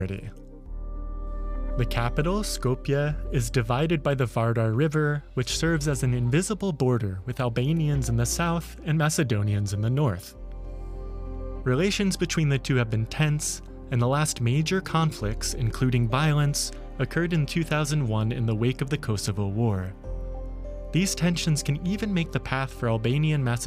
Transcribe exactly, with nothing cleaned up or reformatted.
The capital, Skopje, is divided by the Vardar River, which serves as an invisible border with Albanians in the south and Macedonians in the north. Relations between the two have been tense, and the last major conflicts, including violence, occurred in two thousand one in the wake of the Kosovo War. These tensions can even make the path for Albanian Macedonians